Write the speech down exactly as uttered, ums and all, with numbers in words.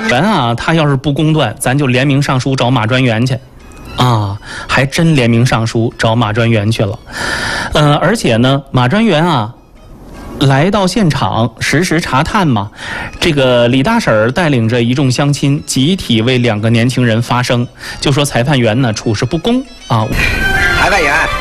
员啊，他要是不公断，咱就联名上书找马专员去。啊，还真联名上书找马专员去了。呃，而且呢，马专员啊，来到现场实时查探嘛。这个李大婶儿带领着一众乡亲，集体为两个年轻人发声，就说裁判员呢处事不公啊。 裁判员。